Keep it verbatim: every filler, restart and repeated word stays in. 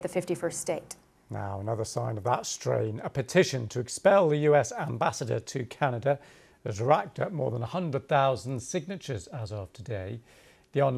the fifty-first state. Now, another sign of that strain, a petition to expel the U S ambassador to Canada has racked up more than one hundred thousand signatures as of today.